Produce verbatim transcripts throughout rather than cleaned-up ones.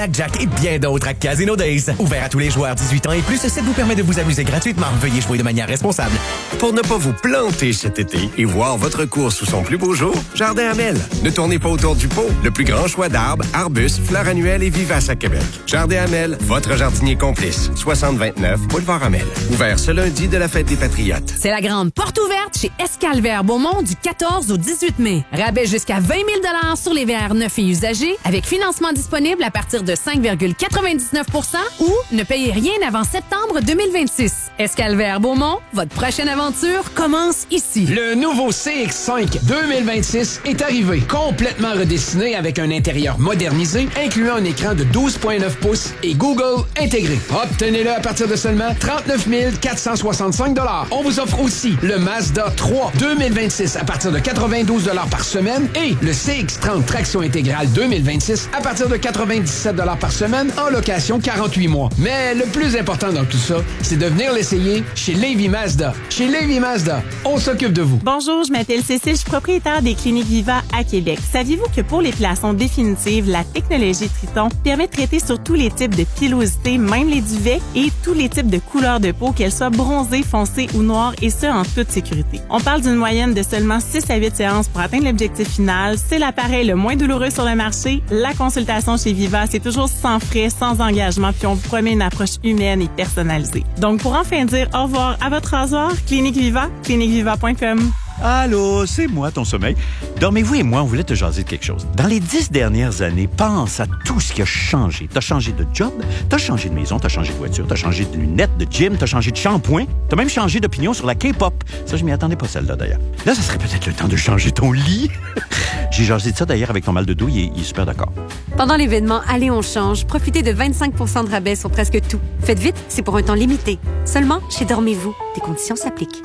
Jack et bien d'autres à Casino Days. Ouvert à tous les joueurs dix-huit ans et plus, cette vous permet de vous amuser gratuitement. Veuillez jouer de manière responsable. Pour ne pas vous planter cet été et voir votre cours sous son plus beau jour, Jardin Hamel. Ne tournez pas autour du pot. Le plus grand choix d'arbres, arbustes, fleurs annuelles et vivaces à Québec. Jardin Hamel, votre jardinier complice. soixante vingt-neuf Boulevard Hamel. Ouvert ce lundi de la Fête des Patriotes. C'est la grande porte ouverte chez Escalver Beaumont du quatorze au dix-huit mai. Rabais jusqu'à vingt mille dollars sur les V R neufs et usagés avec financement disponible à partir de cinq virgule quatre-vingt-dix-neuf pour cent ou ne payez rien avant septembre deux mille vingt-six. Escalver Beaumont, votre prochaine aventure commence ici. Le nouveau C X cinq deux mille vingt-six est arrivé, complètement redessiné avec un intérieur modernisé, incluant un écran de douze virgule neuf pouces et Google intégré. Obtenez-le à partir de seulement trente-neuf mille quatre cent soixante-cinq dollars. On vous offre aussi le Mazda trois deux mille vingt-six à partir de quatre-vingt-douze dollars par semaine et le C X trente traction intégrale deux mille vingt-six à partir de quatre-vingt-dix-sept dollars par semaine en location quarante-huit mois. Mais le plus important dans tout ça, c'est de venir l'essayer chez Lévis Mazda. Chez Lévis Mazda, on s'occupe de vous. Bonjour, je m'appelle Cécile, je suis propriétaire des Cliniques Viva à Québec. Saviez-vous que pour l'épilation définitive, la technologie Triton permet de traiter sur tous les types de pilosité, même les duvets, et tous les types de couleurs de peau, qu'elles soient bronzées, foncées ou noires, et ce, en toute sécurité. On parle d'une moyenne de seulement six à huit séances pour atteindre l'objectif final. C'est l'appareil le moins douloureux sur le marché. La consultation chez Viva, c'est toujours sans frais, sans engagement, puis on vous promet une approche humaine et personnalisée. Donc, pour enfin dire au revoir à votre rasoir, Clinique Viva, clinique viva point com. Allô, c'est moi, ton sommeil. Dormez-vous et moi, on voulait te jaser de quelque chose. Dans les dix dernières années, pense à tout ce qui a changé. T'as changé de job, t'as changé de maison, t'as changé de voiture, t'as changé de lunettes, de gym, t'as changé de shampoing, t'as même changé d'opinion sur la K-pop. Ça, je m'y attendais pas, celle-là, d'ailleurs. Là, ça serait peut-être le temps de changer ton lit. J'ai jasé de ça, d'ailleurs, avec ton mal de dos, il est, il est super d'accord. Pendant l'événement Allez, on change, profitez de vingt-cinq pour cent de rabais sur presque tout. Faites vite, c'est pour un temps limité. Seulement chez Dormez-vous. Des conditions s'appliquent.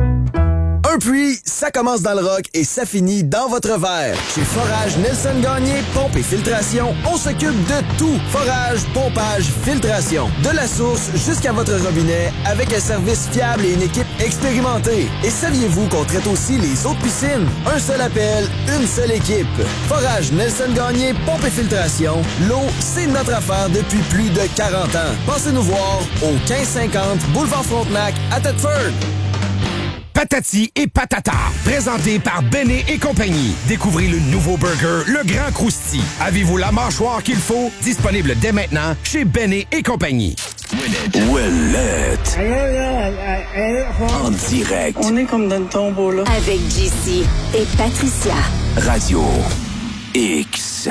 Un puits, ça commence dans le rock et ça finit dans votre verre. Chez Forage Nelson Gagné, pompe et filtration, on s'occupe de tout. Forage, pompage, filtration. De la source jusqu'à votre robinet avec un service fiable et une équipe expérimentée. Et saviez-vous qu'on traite aussi les autres piscines? Un seul appel, une seule équipe. Forage Nelson Gagné, pompe et filtration. L'eau, c'est notre affaire depuis plus de quarante ans. Passez nous voir au quinze cinquante Boulevard Frontenac à Thetford. Patati et Patata, présenté par Béné et compagnie. Découvrez le nouveau burger, le Grand Crousti. Avez-vous la mâchoire qu'il faut? Disponible dès maintenant chez Béné et compagnie. Ouellette. En direct. On est comme dans le tombeau, là. Avec J C et Patricia. Radio X.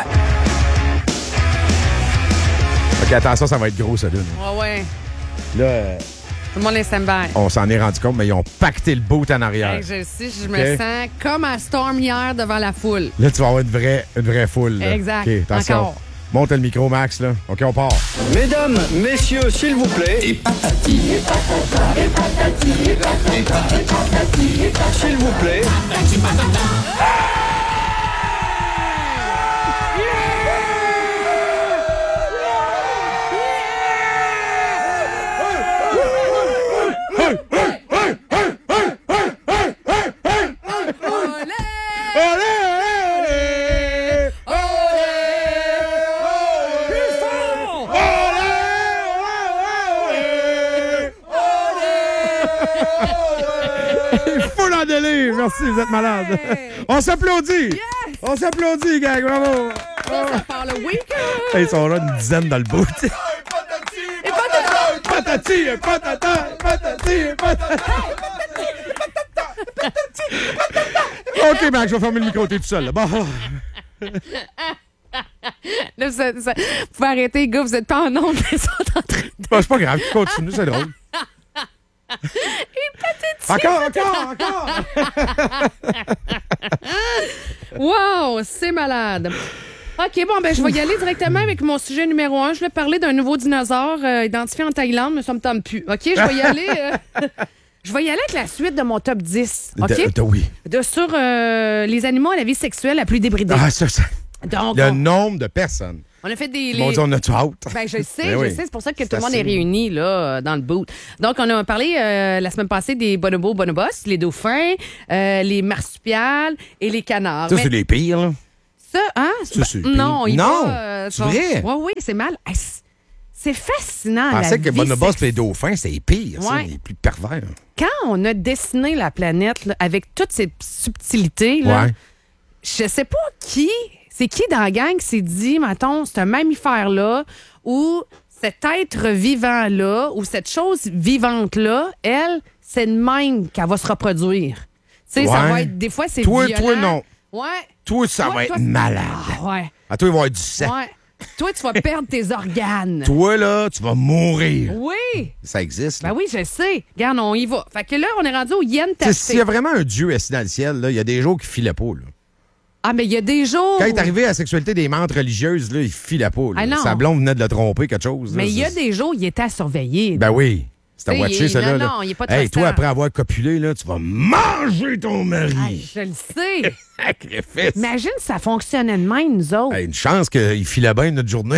OK, attention, ça va être gros, ça, là. Ouais, ouais. Là... Euh... Tout le monde est stand-by. On s'en est rendu compte, mais ils ont pacté le boot en arrière. Hey, je sais, je me okay. sens comme à Storm hier devant la foule. Là, tu vas avoir une vraie, une vraie foule. Là. Exact. OK, attention. Encore. Monte le micro, Max, là. OK, on part. Mesdames, messieurs, s'il vous plaît. Et patati, et patata, et patati, et patata, et patati, et patata. S'il vous plaît. Patati, patata. Merci, vous êtes malade. Hey. On s'applaudit. Yes. On s'applaudit, gang. Bravo. Ça, ça part le week-end. Ils sont là une dizaine dans le bout. Et patata. Patati, et patata, patati, et patata. OK, Max, je vais fermer le micro. T'es tout seul. Là. Bon. Là, ça, ça, vous pouvez arrêter, les gars. Vous n'êtes pas en ondes. Ils sont en train de... Bon, c'est pas grave. Continue, c'est drôle. Et patati, encore, encore, encore! Wow, c'est malade. OK, bon, ben je vais y aller directement avec mon sujet numéro un. Je vais parler d'un nouveau dinosaure euh, identifié en Thaïlande, mais ça me tente plus. OK, je vais y aller... Euh, je vais y aller avec la suite de mon top dix. OK? De, de, oui. De, sur euh, les animaux à la vie sexuelle la plus débridée. Ah, ça, ça. Donc, le on... nombre de personnes. On a fait des... Ils m'ont dit, on a tout hâte. Ben, je sais, ben je oui. sais. C'est pour ça que c'est tout le monde assez... est réuni là, dans le boot. Donc, on a parlé euh, la semaine passée des bonobos, bonobos, les dauphins, euh, les marsupiales et les canards. Ça, Mais... c'est les pires, là. Ça, hein? Ça, c'est- non, il Non, va, euh, c'est son- vrai? Oui, oui, c'est mal. Hey, c'est- c'est fascinant. Je la pensais que vie Bonobos sexuelle. et les dauphins, c'est pire, ça, Ouais. les plus pervers. Quand on a dessiné la planète là, avec toutes ces subtilités, là, Ouais. je sais pas qui, c'est qui dans la gang qui s'est dit, mettons, c'est un mammifère-là ou cet être vivant-là ou cette chose vivante-là, elle, c'est de même qu'elle va se reproduire. Tu sais, ça Ouais. va être, des fois, c'est Toi, violent. toi, non. Ouais. Toi, ça Toi, va toi, être malade. Ah, ouais. À toi, il va y avoir du sang. Ouais. Toi, tu vas perdre tes organes. Toi, là, tu vas mourir. Oui. Ça existe. là. Ben oui, je le sais. Regarde, on y va. Fait que là, on est rendu au yen Tu sais, taché. S'il y a vraiment un dieu assis dans le ciel, là, il y a des jours qui filaient pas. Là. Ah, mais il y a des jours. Quand il est arrivé à la sexualité des mantes religieuses, là, il filait pas. Là. Ah non. Sa blonde venait de le tromper, quelque chose. là. Mais il y a C'est- des jours, il était à surveiller. Ben oui. C'est à T'sais, watcher, il- ça, là. non, là. non, il est pas Hey, trustant. toi, après avoir copulé, là, tu vas manger ton mari. Hey, je le sais. Sacrifice. Imagine si ça fonctionnait de même, nous autres. Hey, une chance qu'il filait bien notre journée.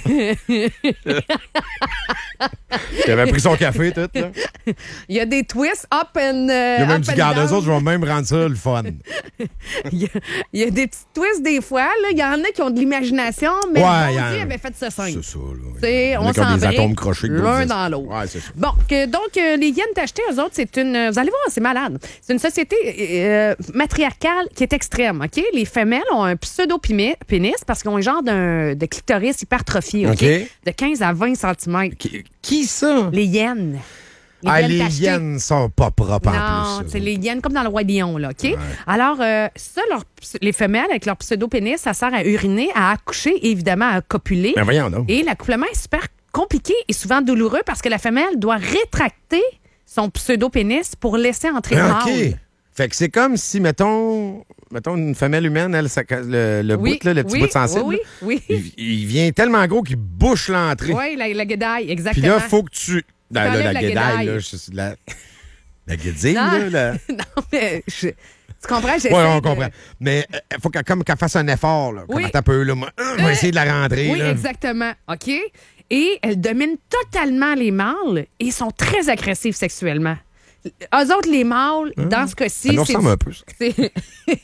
Il avait pris son café, tout. Là. Il y a des twists up and. euh, Il y a même up du and garde down. eux autres, je vais même rendre ça le fun. Il y, a, il y a des petits twists des fois. Là. Il y en a qui ont de l'imagination, mais Ouais, le il y bon en a- Dieu avait fait ça simple. C'est ça, là. T'sais, Il y en a on qui ont des s'embrique atomes crochés que d'autres l'un disent. dans l'autre. Ouais, c'est ça. Bon, que, donc, euh, les yens achetés, eux autres, c'est une. Vous allez voir, c'est malade. C'est une société euh, matriarcale qui est extrême, OK? Les femelles ont un pseudo-pénis parce qu'ils ont un genre d'un- de clitoris hypertrophié, OK? OK. De quinze à vingt centimètres. Qui, qui ça? Les hyènes. ah, hyènes les tachetés. hyènes sont pas propres en Non, plus. ça. c'est les hyènes comme dans le Roi Lion, là, OK? Alors, euh, ça, leur- les femelles, avec leur pseudo-pénis, ça sert à uriner, à accoucher et évidemment à copuler. Ben voyons donc. Et l'accouplement est super compliqué et souvent douloureux parce que la femelle doit rétracter son pseudo-pénis pour laisser entrer le Ah, OK. mâle. Fait que c'est comme si, mettons, mettons une femelle humaine, elle, ça- le, le Oui, bout, là, le petit oui, bout de sensible, oui, là, oui, il, il vient tellement gros qu'il bouche l'entrée. Oui, la, la guédaille, Puis exactement. là, il faut que tu... Ben, là, T'enlèves la la guédaille, guédaille. là, je- c'est la... La guédille, Non. là, la... non, mais je- tu comprends? J'essaie Oui, on de- comprend. Mais il faut qu'elle comme qu'elle fasse un effort. Là. Oui. Comment t'as peu, là? Moi, euh, on va essayer de la rentrer. Oui, là. exactement. OK? Et elles dominent totalement les mâles et sont très agressives sexuellement. Eux autres, les mâles, dans ce cas-ci, Ça nous c'est ressemble du- un peu, ça. c'est-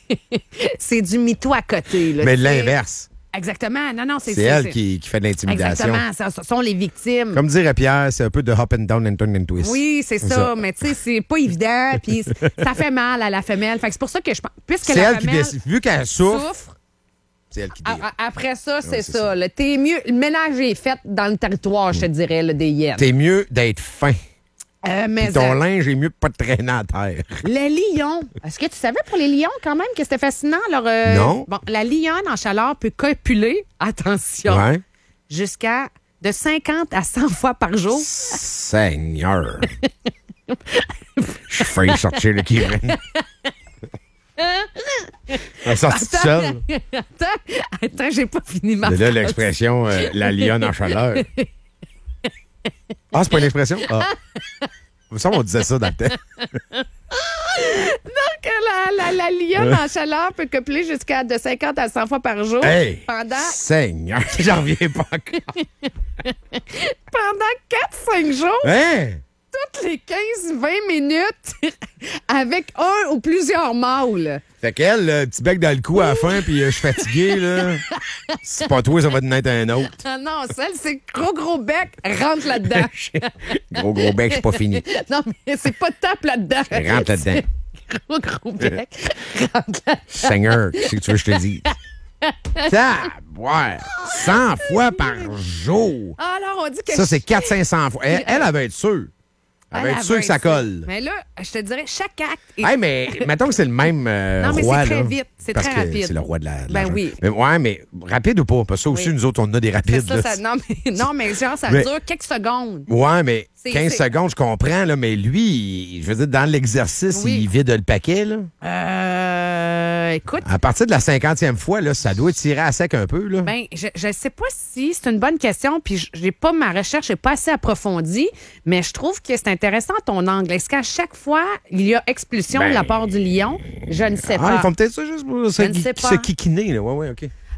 c'est du mytho à côté. Là, Mais tu sais. l'inverse. Exactement. Non, non, c'est C'est elle qui, qui fait de l'intimidation. Exactement. Ce sont les victimes. Comme dirait Pierre, c'est un peu de hop and down and turn and twist. Oui, c'est ça, mais tu sais, c'est pas évident, puis ça fait mal à la femelle. Fait que c'est pour ça que je pense. Puisque C'est la elle qui femelle décide. Vu qu'elle souffre, souffre, c'est elle qui a- dit. a- après ça, c'est c'est ça. là. T'es mieux. Le ménage est fait dans le territoire, je te dirais, là, des hyènes. T'es mieux d'être fin. Euh, mais Puis ton euh, linge est mieux de pas te traîner à terre. les lions. Est-ce que tu savais pour les lions quand même que c'était fascinant? Alors, euh, Non. Bon, la lionne en chaleur peut copuler, attention, Ouais. jusqu'à de cinquante à cent fois par jour. Seigneur. Je fais sortir le Kevin. Elle est sortie toute seule. attends, attends, j'ai pas fini ma De là phrase. l'expression euh, la lionne en chaleur. Ah, c'est pas une expression? Ah. Ça, on disait ça dans le temps. Donc, la, la, la lionne en chaleur peut copuler jusqu'à de cinquante à cent fois par jour Hey! pendant, Seigneur, j'en reviens pas encore. pendant quatre à cinq jours, Hein? toutes les quinze à vingt minutes, avec un ou plusieurs mâles. Fait qu'elle, le petit bec dans le cou à la fin, puis euh, je suis fatigué, là. C'est pas toi, ça va te naître un autre. Ah non, celle, c'est gros, gros bec, rentre là-dedans. Gros, gros bec, c'est pas fini. Non, mais c'est pas tape là-dedans. Rentre là-dedans. Gros, gros bec, rentre là-dedans. Seigneur, qu'est-ce que tu veux que je te dise? Ça, ouais, cent fois par jour. Alors, on dit que... Ça, c'est quatre cents à cinq cents fois. Elle, elle, elle va être sûre. Elle va Elle être sûre va que ça être sûre. colle. Mais là, je te dirais, chaque acte est... Hey, mais mettons que c'est le même euh, Non, mais roi, c'est très là. vite, c'est Parce très que rapide. c'est le roi de la. de Ben l'argent. oui. Mais, ouais, mais rapide ou pas? Parce que ça aussi, Oui. nous autres, on a des C'est rapides. ça, là. ça- non, mais, non, mais genre, ça Mais- dure quelques secondes. Ouais, mais C'est- quinze c'est- secondes, je comprends, là, mais lui, il- je veux dire, dans l'exercice, Oui. il vide le paquet. Là. Euh, écoute, À partir de la cinquantième fois, là, ça doit tirer à sec un peu. Là. ben, je, je sais pas si c'est une bonne question, puis je- j'ai pas ma recherche n'est pas assez approfondie, mais je trouve que c'est intéressant ton angle. Est-ce qu'à chaque fois il y a expulsion Ben, de la part du lion? Je ne sais Ah, pas. ils font peut-être ça juste pour se, Je ne sais qui- pas. se kikiner. Là. Ouais, ouais, OK.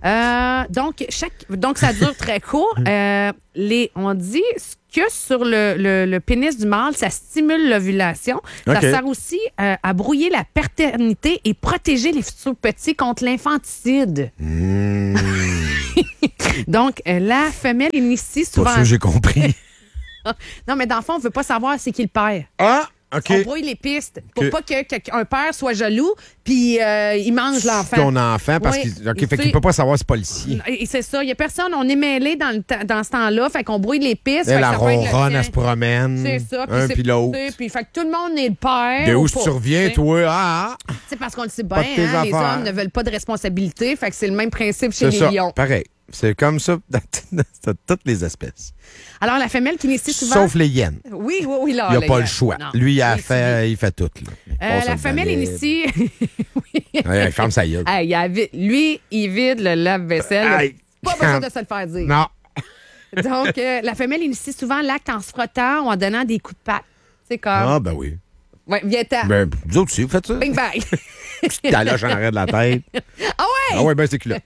Euh, donc, chaque, donc, ça dure très court. Euh, les, on dit que sur le, le, le pénis du mâle, ça stimule l'ovulation. Ça Okay. sert aussi euh, à brouiller la paternité et protéger les futurs petits contre l'infanticide. Mmh. Donc, euh, la femelle initie souvent... Pas ça, j'ai compris. Non, mais dans le fond, on ne veut pas savoir c'est qui le père. Ah, OK. On brouille les pistes pour OK. pas que, que- qu'un père soit jaloux puis euh, il mange l'enfant. Ton enfant, parce Oui. qu'il OK, Il fait fait- qu'il peut pas savoir c'est pas le sien. Et c'est ça. Il n'y a personne. On est mêlés dans, le temps- dans ce temps-là. Fait qu'on brouille les pistes. Elle, fait que la ça peut être le ronronne, tien. elle se promène. C'est ça. Un c'est- puis l'autre. c'est- Puis fait que tout le monde est le père. De ou où pas, tu reviens, t'sais. toi? Ah, ah. C'est parce qu'on le sait Pas bien. de tes Hein, les affaires. hommes ne veulent pas de responsabilité. Fait que c'est le même principe chez C'est les ça. lions. Pareil. C'est comme ça dans, dans toutes les espèces. Alors, la femelle qui initie souvent... Sauf les hyènes. Oui, oui, oui. Là, Il n'a les pas hyènes. le choix. Non. Lui, il, a Oui, fait, il fait tout. Là. Il Euh, passe la le femelle balai. initie... Ouais, il ferme sa gueule. Hey, il a vi- lui, il vide le lave-vaisselle. Hey, Pas besoin de se le faire dire. Non. Donc, euh, la femelle initie souvent l'acte en se frottant ou en donnant des coups de patte. C'est comme... Ah, ben oui. Ouais, viens-t'en. Ben, vous autres aussi, vous faites ça? Bing bang. T'as la en arrière de la tête. Ah ouais? Ah ouais, ben c'est culotte.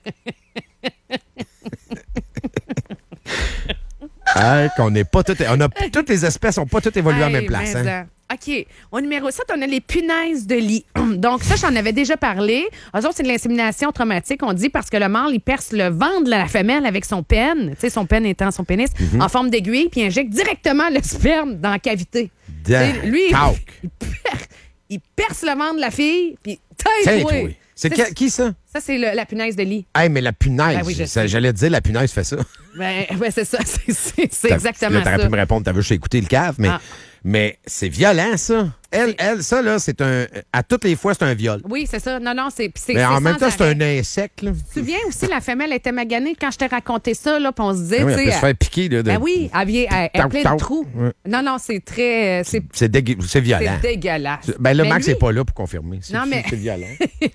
Hey, qu'on n'est pas toutes... On a, toutes les espèces n'ont pas toutes évolué à la même Hey, place. mais, Hein? euh, OK. Au numéro sept, on a les punaises de lit. Donc, ça, j'en avais déjà parlé. Eux autres, c'est de l'insémination traumatique, on dit, parce que le mâle, il perce le ventre de la femelle avec son penne, tu sais, son penne étant son pénis, Mhm. en forme d'aiguille, puis il injecte directement le sperme dans la cavité. Tu sais, lui, il, Talk. il per- il perce le ventre de la fille, puis Tiens, tais-toi. toi. C'est qui, qui ça? Ça, c'est le- la punaise de lit. Hey, mais la punaise. Ben oui, je ça, sais. j'allais te dire, la punaise fait ça. Ben, ouais, c'est ça. C'est, c'est- c'est T'as- exactement là, t'aurais ça. pu me répondre, t'avais juste écouté le cave, mais, Ah. mais c'est violent, ça. Elle, elle, ça, là, c'est un. À toutes les fois, c'est un viol. Oui, c'est ça. Non, non, c'est. puis c'est Mais en c'est même sans temps, c'est arrêt. un insecte, là. Tu te souviens aussi, la femelle était maganée quand je t'ai raconté ça, là, puis on se disait, Ben oui, tu elle sais. peut se faire piquer, là. de- Ben oui, elle, vient- elle, elle a Tac, plein de tac. trous. Ouais. Non, non, c'est très. C'est, C'est dégue- c'est violent. c'est dégueulasse. Ben là, Mais Max lui- n'est pas là pour confirmer. C'est, Non, mais- c'est violent.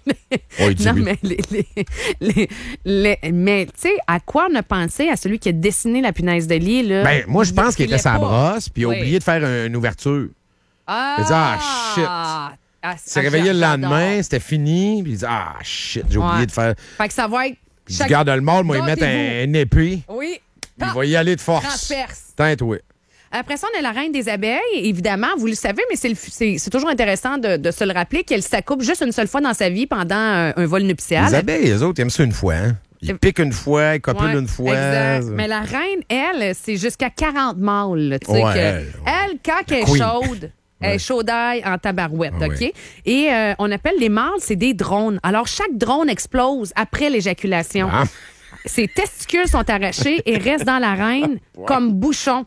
Oui, dis Non, oui. mais, les, les- les- les- mais tu sais, à quoi on a pensé à celui qui a dessiné la punaise de lit, là? Ben, moi, je pense qu'il était sa sa brosse, puis il a Oui. oublié de faire un- une ouverture. Ah! Il a dit, ah, shit. Ah, Il s'est ah, réveillé le j'adore. lendemain, c'était fini, puis il dit, ah, shit, j'ai oublié Ouais. de faire. Fait que ça va être. Il dit, chaque- garde le mâle, moi, il met Gâtez-vous. un, une épée, Oui. puis il va y aller de force. Transperce. Tente, oui. Après ça, on a la reine des abeilles. Évidemment, vous le savez, mais c'est, le- c'est, c'est toujours intéressant de, de se le rappeler qu'elle s'accouple juste une seule fois dans sa vie pendant un, un vol nuptial. Les abeilles, les autres, ils aiment ça une fois. Hein? Ils piquent une fois, ils copulent Ouais, une fois. exact. Mais la reine, elle, c'est jusqu'à quarante mâles. là, tu sais, Ouais, que- elle, elle, quand elle est queen. chaude, elle est chaudaille en tabarouette, Ah OK? ouais. Et euh, on appelle les mâles, c'est des drones. Alors, chaque drone explose après l'éjaculation. Ah. Ses testicules sont arrachés et restent dans la reine comme bouchons.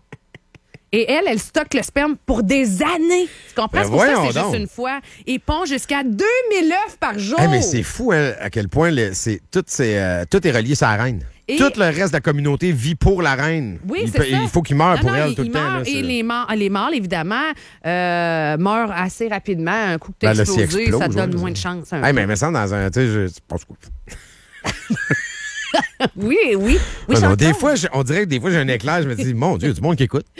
Et elle, elle stocke le sperme pour des années. Tu comprends? Ben c'est pour ça que voyons c'est donc. juste une fois. Et pond jusqu'à deux mille œufs par jour. Hey, mais c'est fou hein, à quel point le- c'est, tout, c'est, euh, tout est relié sur la reine. Et- Tout le reste de la communauté vit pour la reine. Oui, il, c'est peut- ça. il faut qu'il meure Non, pour non, elle il- tout le il temps. meurt là, et c'est- les, mâles, les mâles, évidemment, euh, meurent assez rapidement. Un coup que t'as Ben là, s'il explosé, explose, ça te donne ouais, moins c'est- de chance. un Hey, peu. mais mais ça, dans un. Tu sais, je, je pense que- Oui, oui. oui Non, non, Chantal. des fois, je- on dirait que des fois, j'ai un éclair, je me dis, mon Dieu, il y a du monde qui écoute.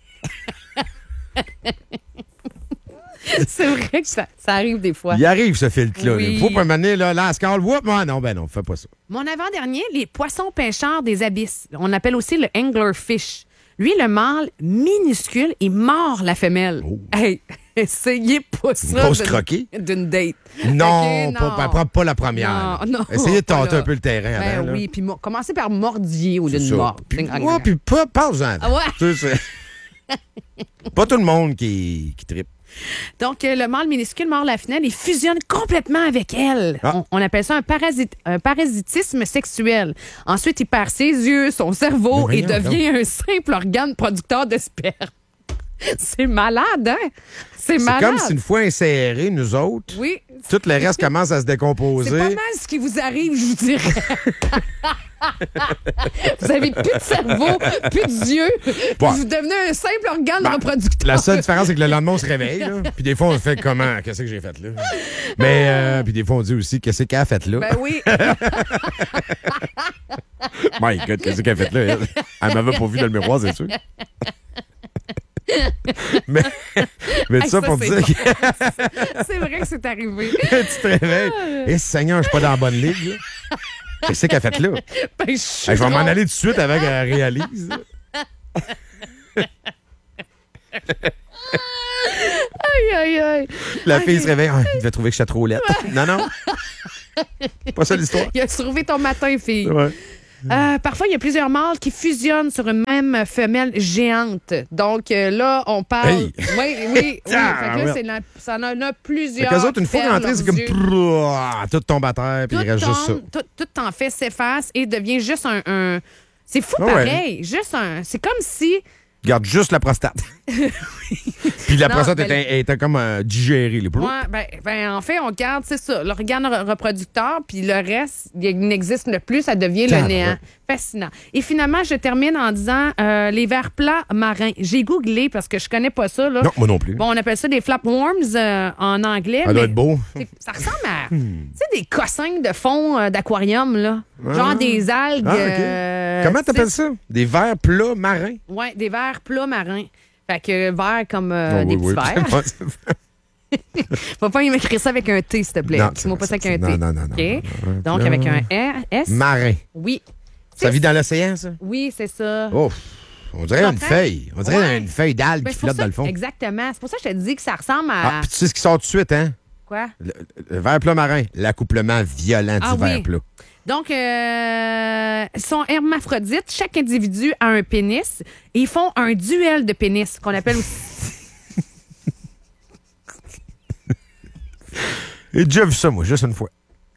C'est vrai que ça, ça arrive des fois. Il arrive, ce filtre-là. Oui. Il faut pas m'amener, là, là, à Scarl, whoop, ah, non, ben non, fais pas ça. Mon avant-dernier, les poissons pêcheurs des abysses. On appelle aussi le anglerfish. Lui, le mâle minuscule, il mord la femelle. Hey, essayez pas ça. grosse d'une- croquée? D'une date. Non, Ok, pas, pas, pas la première. Non, non, Essayez de pas tenter là. un peu le terrain Ben avant. là. oui, puis mo- commencez par mordiller au lieu C'est de ça. mordre. Puis, Ding, ding, ouais, ding. puis pas, parle-en. Ah ouais? Tu sais, c'est- pas tout le monde qui, qui tripe. Donc, euh, le mâle minuscule mord la femelle et fusionne complètement avec elle. Ah. On, on appelle ça un, parasit- un parasitisme sexuel. Ensuite, il perd ses yeux, son cerveau Mais et voyons devient un simple organe producteur de sperme. C'est malade, hein? C'est C'est malade. comme si une fois insérés, nous autres, Oui. tout le reste commence à se C'est décomposer. pas mal ce qui vous arrive, je vous dirais. Vous avez plus de cerveau, plus d'yeux. Ouais. Vous devenez un simple organe Ben, reproducteur. La seule différence, c'est que le lendemain, on se réveille. là. Puis des fois, on fait comment? Qu'est-ce que j'ai fait là? Mais, euh, puis des fois, on dit aussi, qu'est-ce qu'elle a fait là? Ben oui. My God, qu'est-ce qu'elle a fait là? Elle, elle m'avait pas vu dans le miroir, c'est sûr. mais, mais tout Hey, ça ça, pour c'est dire bon. que C'est vrai que c'est arrivé. tu te réveilles. Et Seigneur, je suis pas dans la bonne ligue. là. Qu'est-ce qu'elle a fait là? Ben, je Hey, suis je vais m'en drôle. aller tout de suite avec qu'elle réalise. Aïe, aïe, aïe. La Ok. fille se réveille. Ah, il devait trouver que j'étais trop laide. Non, non. Pas ça l'histoire. Il a trouvé ton matin, fille. Ouais. Euh, parfois, il y a plusieurs mâles qui fusionnent sur une même femelle géante. Donc euh, là, on parle. Hey! Oui, oui, oui. Fait que Ah, là, ouais. c'est la- ça en a Fait plusieurs. qu'eux autres, une fois perdent rentrés, c'est leurs comme yeux. prrrr, tout tombe à terre, puis Tout il reste juste ça. tombe, tout, tout en fait s'efface et devient juste un. un- C'est fou Ah ouais. pareil. Juste un. C'est comme si. Garde juste la prostate. Puis la Non, prostate ben, était, était comme euh, digérée. Les Ouais, ben, ben, en fait, on garde, c'est ça, l'organe re- reproducteur, puis le reste, il n'existe plus, ça devient le Tabarouette. néant. Fascinant. Et finalement, je termine en disant euh, les vers plats marins. J'ai googlé parce que je connais pas ça. Là. Non, moi non plus. Bon, on appelle ça des flatworms euh, en anglais. Ça doit mais être beau. c'est- Ça ressemble à tu sais, des cossins de fond euh, d'aquarium, là. Ah. Genre des algues. Ah, OK. euh, Comment t'appelles tu sais, ça? Des vers plats marins? Ouais, des vers plats marins. Fait que vers comme euh, Oh, oui, des oui. petits verres. Faut pas m'écrire ça avec un T, s'il te plaît. Non, Dis-moi pas ça avec un non, T. non, non, non, OK? non, non. Donc, Là. avec un R, S. Marin. Oui. Ça vit dans l'océan, ça? Oui, c'est ça. Oh, on dirait Tu une comprends? feuille. On dirait Ouais. une feuille d'algue Ben, qui c'est pour flotte ça- dans le fond. Exactement. C'est pour ça que je te dis que ça ressemble Ah, à. puis tu sais ce qui sort tout de suite, hein? Quoi? Le, le ver plat marin. L'accouplement violent du Ah oui. ver plat. Donc, euh, ils sont hermaphrodites. Chaque individu a un pénis. Et ils font un duel de pénis, qu'on appelle aussi. J'ai déjà vu ça, moi, juste une fois.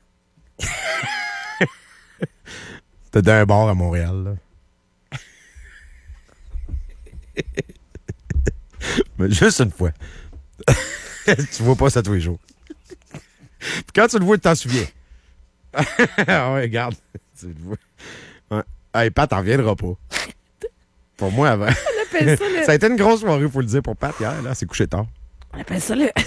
C'était d'un bar à Montréal, là. Mais juste une fois. Tu vois pas ça tous les jours. Puis quand tu le vois, tu t'en souviens. Ah ouais, regarde. Tu le vois. Ouais. Hey, Pat, t'en reviendras pas. Pour moi, avant. On appelle ça le- Ça a été une grosse soirée, faut le dire, pour Pat hier. Là, c'est couché tard. On appelle ça le.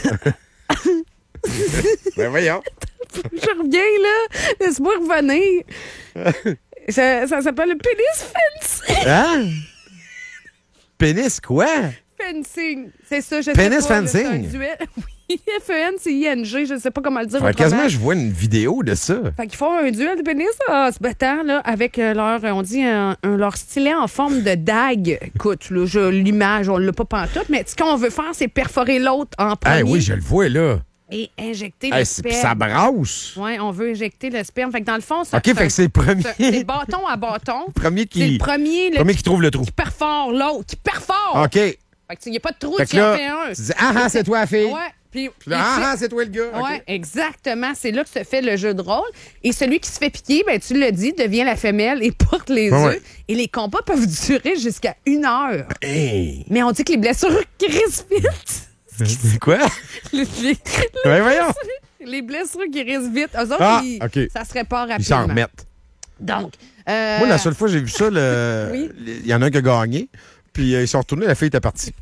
Ben voyons. Je reviens, là. Laisse-moi revenir. Ça, ça s'appelle le pénis fencing. Hein? Pénis quoi? Fencing. C'est ça, je sais Pénis pas. là, c'est fencing? un duel. Oui, F E N C I N G, je ne sais pas comment le dire. Fait, autrement. quasiment, je vois une vidéo de ça. Fait qu'ils font un duel de pénis en se battant là, avec euh, leur, on dit, un, un- leur stylet en forme de dague. Écoute, là, je- l'image, on l'a pas pantoute, mais ce qu'on veut faire, c'est perforer l'autre en premier Ah oui, je le vois, là. et injecter Hey, le c'est- sperme. puis ça brasse. Oui, on veut injecter le sperme. Fait que dans le fond, ça, OK, fait que c'est le premier. c'est c'est bâton à bâton. Premier qui- C'est le premier, là, premier qui trouve le trou. Qui perfore l'autre, qui perfore. OK. Fait Fait que il n'y a pas de trou, que tu en là, fais un. tu dis, ah, ah, c'est toi la fille. Ouais. Puis, Puis là, puis ah, tu- ah, c'est toi le gars. OK. Oui, exactement. C'est là que se fait le jeu de rôle. Et celui qui se fait piquer, ben, tu le dis, devient la femelle et porte les Ouais, œufs. ouais. Et les combats peuvent durer jusqu'à une heure. Hey. Mais on dit que les blessures guérissent vite. C'est quoi? les, les- Ben voyons. les blessures guérissent vite. Eux autres, Ah, ils- OK. ça se répare rapidement. Ils s'en remettent. Donc, euh, Moi, la seule fois que j'ai vu ça, le- Oui. il y en a un qui a gagné. Puis euh, ils sont retournés, la fille était partie.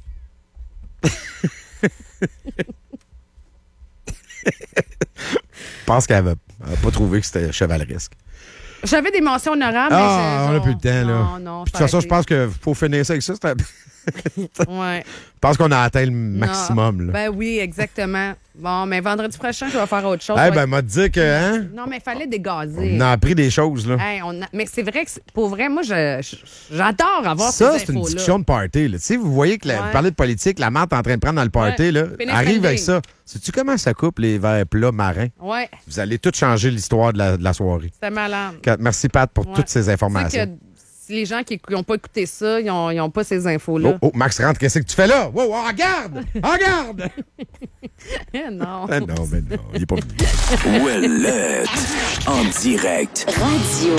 Je pense qu'elle n'avait pas trouvé que c'était chevaleresque. j'avais des mentions honorables. Ah, mais on je- n'a plus le temps, là. Non, non. Puis de toute façon, je pense qu'il faut finir ça avec ça. c'est un- Ouais. Je pense qu'on a atteint le maximum. Non. Là. Ben oui, exactement. Bon, mais vendredi prochain, je vais faire autre chose. Eh Ouais. ben, m'a dit que, hein, Non, mais il fallait dégazer. on a appris des choses, là. Hey, on a- Mais c'est vrai que, c'est- pour vrai, moi, je- je- j'adore avoir Ça, ces c'est une infos-là. discussion de party. Là. Tu sais, vous voyez que la, Ouais. vous parlez de politique, la menthe est en train de prendre dans le party, Ouais. là, Pénis arrive avec pending. ça. Sais-tu comment ça coupe les verres plats marins? Ouais, Vous allez tout changer l'histoire de la, de la soirée. c'était malade. Kat, merci, Pat, pour Ouais. toutes ces Tu sais informations. que si les gens qui n'ont pas écouté ça, ils n'ont pas ces infos-là. Oh, oh, Max rentre, qu'est-ce que tu fais là? Wow, oh, regarde! Regarde! Eh non. Ah non, ben non, il est pas venu. Ouellette, en direct. Radio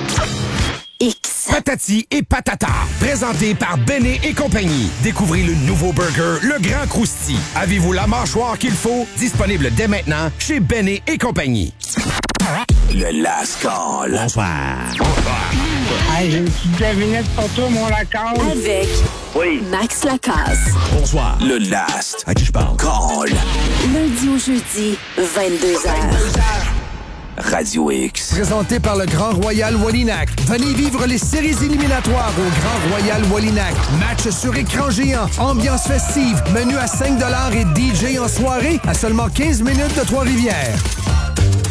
X. Patati et patata, présenté par Béné et compagnie. Découvrez le nouveau burger, le Grand Crousti. Avez-vous la mâchoire qu'il faut? Disponible dès maintenant chez Béné et compagnie. Le Last Call. Bonsoir. Hey, j'ai une petite devinette pour toi, mon Lacasse. Avec Oui. Max Lacasse. Bonsoir. Le Last. À qui je parle? Call. Lundi au jeudi, vingt-deux heures. Radio X. Présenté par le Grand Royal Wallinac. Venez vivre les séries éliminatoires au Grand Royal Wallinac. Match sur écran géant, ambiance festive, menu à cinq dollars et D J en soirée à seulement quinze minutes de Trois-Rivières.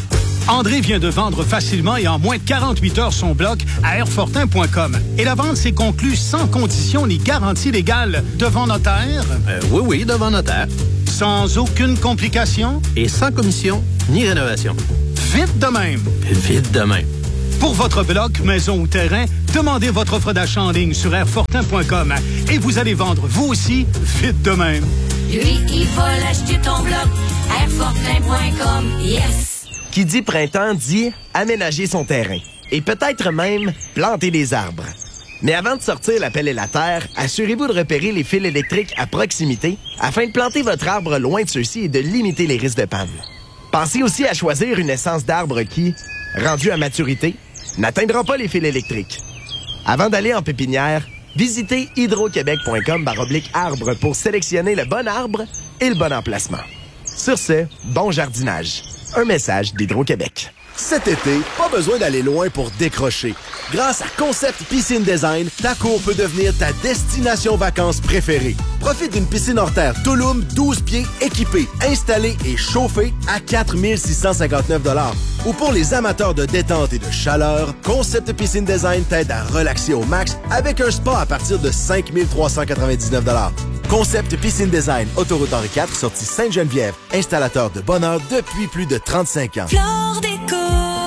André vient de vendre facilement et en moins de quarante-huit heures son bloc à airfortin point com. Et la vente s'est conclue sans condition ni garantie légale. Devant notaire? Euh, oui, oui, devant notaire. Sans aucune complication? Et sans commission ni rénovation. Vite de même. Vite de même. Pour votre bloc, maison ou terrain, demandez votre offre d'achat en ligne sur airfortin point com et vous allez vendre vous aussi vite de même. Lui, il va l'acheter ton bloc. airfortin point com. Yes! Qui dit printemps dit aménager son terrain et peut-être même planter des arbres. Mais avant de sortir la pelle et la terre, assurez-vous de repérer les fils électriques à proximité afin de planter votre arbre loin de ceux-ci et de limiter les risques de panne. Pensez aussi à choisir une essence d'arbre qui, rendue à maturité, n'atteindra pas les fils électriques. Avant d'aller en pépinière, visitez hydroquebec point com baroblique arbre pour sélectionner le bon arbre et le bon emplacement. Sur ce, bon jardinage. Un message d'Hydro-Québec. Cet été, pas besoin d'aller loin pour décrocher. Grâce à Concept Piscine Design, ta cour peut devenir ta destination vacances préférée. Profite d'une piscine hors terre Tulum douze pieds équipée, installée et chauffée à quatre mille six cent cinquante-neuf dollars. Ou pour les amateurs de détente et de chaleur, Concept Piscine Design t'aide à relaxer au max avec un spa à partir de cinq mille trois cent quatre-vingt-dix-neuf dollars. Concept Piscine Design, autoroute Henri quatre, sortie Sainte-Geneviève. Installateur de bonheur depuis plus de trente-cinq ans. Flore Déco.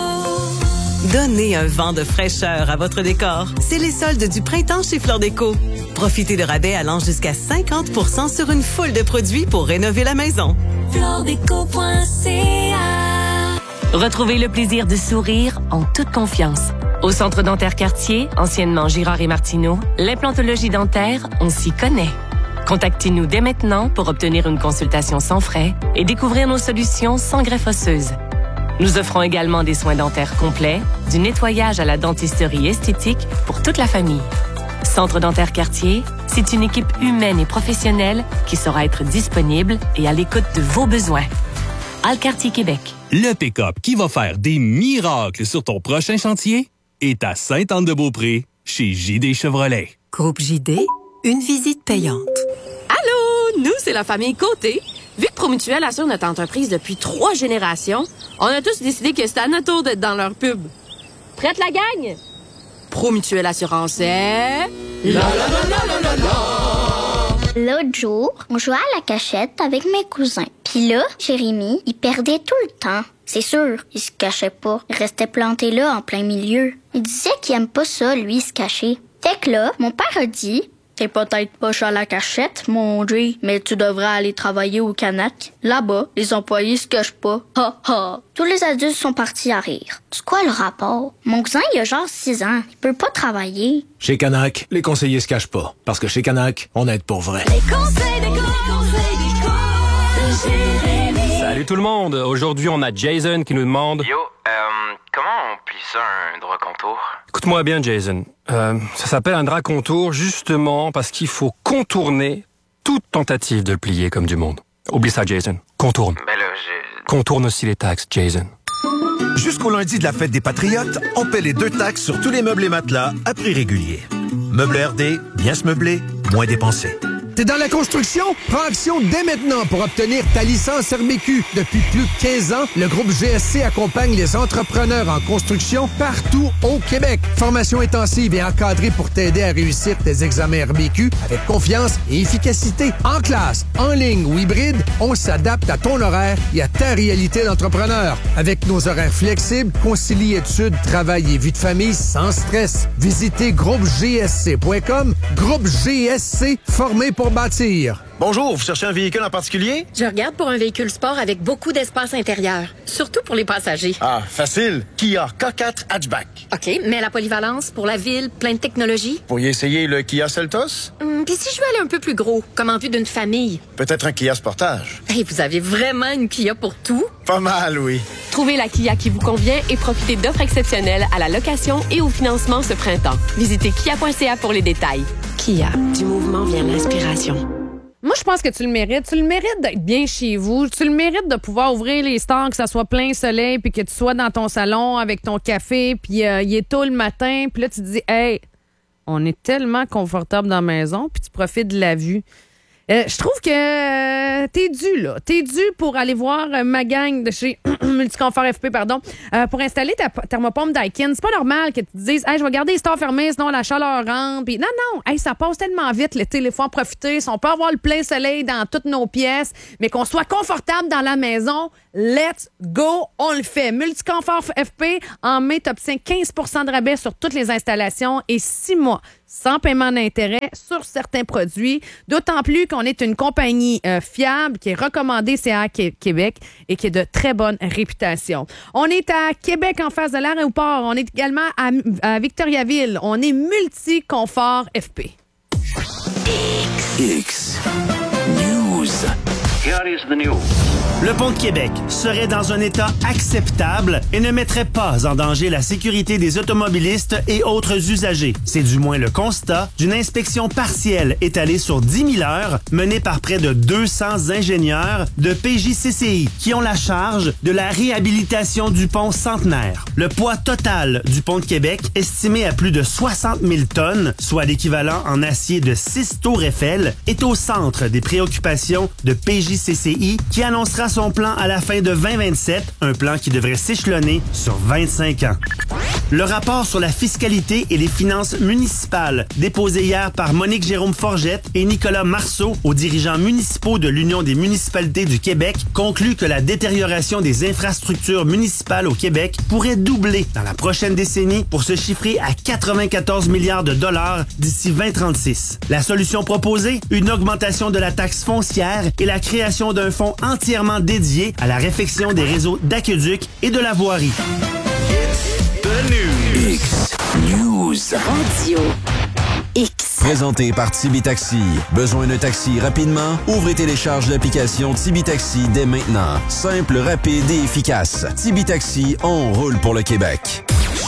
Donnez un vent de fraîcheur à votre décor. C'est les soldes du printemps chez Flore Déco. Profitez de rabais allant jusqu'à cinquante pour cent sur une foule de produits pour rénover la maison. flore déco point c a. Retrouvez le plaisir de sourire en toute confiance. Au Centre dentaire Cartier, anciennement Girard et Martineau, l'implantologie dentaire, on s'y connaît. Contactez-nous dès maintenant pour obtenir une consultation sans frais et découvrir nos solutions sans greffe osseuse. Nous offrons également des soins dentaires complets, du nettoyage à la dentisterie esthétique pour toute la famille. Centre dentaire Cartier, c'est une équipe humaine et professionnelle qui saura être disponible et à l'écoute de vos besoins. Alcartier Québec. Le pick-up qui va faire des miracles sur ton prochain chantier est à Sainte-Anne-de-Beaupré, chez J D Chevrolet. Groupe J D, une visite payante. Allô, nous, c'est la famille Côté. Vu que Promutuel assure notre entreprise depuis trois générations, on a tous décidé que c'était à notre tour d'être dans leur pub. Prête la gang? Promutuel Assurance, c'est... La, la, la, la, la, la, la. L'autre jour, on jouait à la cachette avec mes cousins. Puis là, Jérémy, il perdait tout le temps. C'est sûr, il se cachait pas. Il restait planté là, en plein milieu. Il disait qu'il aime pas ça, lui, se cacher. Fait que là, mon père a dit... T'es peut-être pas chez la cachette, mon Dieu, mais tu devrais aller travailler au Canac. Là-bas, les employés se cachent pas. Ha ha. Tous les adultes sont partis à rire. C'est quoi le rapport? Mon cousin, il a genre six ans. Il peut pas travailler. Chez Canac, les conseillers se cachent pas. Parce que chez Canac, on aide pour vrai. Les conseils d'éco, conseils d'éco de Jérémy. Salut tout le monde. Aujourd'hui, on a Jason qui nous demande... Yo, euh, comment on plie ça, un droit contour? Écoute-moi bien, Jason. Euh, ça s'appelle un drap contour justement parce qu'il faut contourner toute tentative de le plier comme du monde. Oublie ça, Jason. Contourne. Ben là, j'ai... Contourne aussi les taxes, Jason. Jusqu'au lundi de la fête des Patriotes, on paie les deux taxes sur tous les meubles et matelas à prix régulier. Meubles R D, bien se meubler, moins dépenser. T'es dans la construction? Prends action dès maintenant pour obtenir ta licence R B Q. Depuis plus de quinze ans, le groupe G S C accompagne les entrepreneurs en construction partout au Québec. Formation intensive et encadrée pour t'aider à réussir tes examens R B Q avec confiance et efficacité. En classe, en ligne ou hybride, on s'adapte à ton horaire et à ta réalité d'entrepreneur. Avec nos horaires flexibles, concilie études, travail et vie de famille sans stress. Visitez groupe G S C point com. Groupe G S C, formé pour bâtir. Bonjour, vous cherchez un véhicule en particulier? Je regarde pour un véhicule sport avec beaucoup d'espace intérieur, surtout pour les passagers. Ah, facile. Kia K quatre Hatchback. OK, mais la polyvalence pour la ville, plein de technologies? Vous pourriez essayer le Kia Seltos? Hum, Puis si je veux aller un peu plus gros, comme en vue d'une famille? Peut-être un Kia Sportage. Hey, vous avez vraiment une Kia pour tout? Pas mal, oui. Trouvez la Kia qui vous convient et profitez d'offres exceptionnelles à la location et au financement ce printemps. Visitez kia point c a pour les détails. Kia, du mouvement vient l'inspiration. Moi, je pense que tu le mérites. Tu le mérites d'être bien chez vous. Tu le mérites de pouvoir ouvrir les stores, que ça soit plein soleil, puis que tu sois dans ton salon avec ton café, puis euh, il est tôt le matin, puis là, tu te dis, hey, on est tellement confortable dans la maison, puis tu profites de la vue. Euh, je trouve que euh, t'es dû, là. T'es dû pour aller voir euh, ma gang de chez Multiconfort F P, pardon, euh, pour installer ta p- thermopompe Daikin. C'est pas normal que tu te dises, hey, je vais garder les stores fermés, sinon la chaleur rentre. Puis non, non, hey, ça passe tellement vite l'été, il faut en profiter. Si on peut avoir le plein soleil dans toutes nos pièces, mais qu'on soit confortable dans la maison, let's go, on le fait. Multiconfort F P, en mai, t'obtiens quinze pour cent de rabais sur toutes les installations et six mois sans paiement d'intérêt sur certains produits, d'autant plus qu'on est une compagnie euh, fiable qui est recommandée C A Québec et qui a de très bonne réputation. On est à Québec en face de l'aéroport. On est également à, à Victoriaville. On est Multiconfort F P. X News. Here is the news. Le pont de Québec serait dans un état acceptable et ne mettrait pas en danger la sécurité des automobilistes et autres usagers. C'est du moins le constat d'une inspection partielle étalée sur dix mille heures menée par près de deux cents ingénieurs de P J C C I qui ont la charge de la réhabilitation du pont centenaire. Le poids total du pont de Québec, estimé à plus de soixante mille tonnes, soit l'équivalent en acier de six tours Eiffel, est au centre des préoccupations de P J C C I qui annoncera son plan à la fin de vingt vingt-sept, un plan qui devrait s'échelonner sur vingt-cinq ans. Le rapport sur la fiscalité et les finances municipales, déposé hier par Monique Jérôme Forgette et Nicolas Marceau aux dirigeants municipaux de l'Union des municipalités du Québec, conclut que la détérioration des infrastructures municipales au Québec pourrait doubler dans la prochaine décennie pour se chiffrer à quatre-vingt-quatorze milliards de dollars d'ici vingt trente-six. La solution proposée, une augmentation de la taxe foncière et la création d'un fonds entièrement dédié à la réfection des réseaux d'aqueducs et de la voirie. The News. X News. Radio X. Présenté par Tibi Taxi. Besoin d'un taxi rapidement? Ouvrez et télécharge l'application Tibi Taxi dès maintenant. Simple, rapide et efficace. Tibi Taxi, on roule pour le Québec.